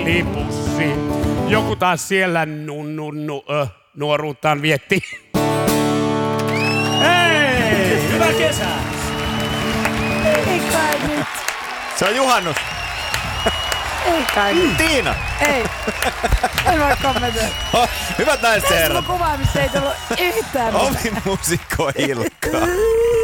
Lillipussi. Joku taas siellä nuoruuttaan vietti. Hei! Hyvää kesää! Ei kai nyt. Se on juhannus. Ei kai nyt. Tiina. Ei. En voi kommentoida. Hyvät naiset ja Tässä herrat. mun kuvaamista ei tullut yhtään mitään. Ovi muusikko Ilkka.